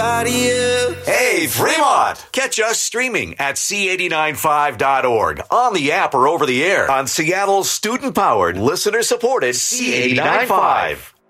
Hey, Fremont! Catch us streaming at C895.org, on the app or over the air, on Seattle's student-powered, listener-supported C895.